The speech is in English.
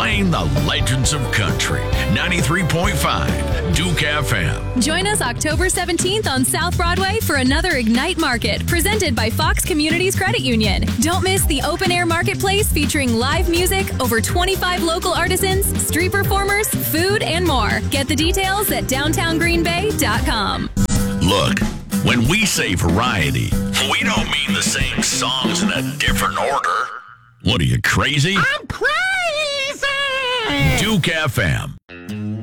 playing the legends of country. 93.5 Duke FM. Join us October 17th on South Broadway for another Ignite Market presented by Fox Communities Credit Union. Don't miss the open-air marketplace featuring live music, over 25 local artisans, street performers, food, and more. Get the details at downtowngreenbay.com. Look, when we say variety, we don't mean the same songs in a different order. What are you, crazy? I'm crazy! Duke FM.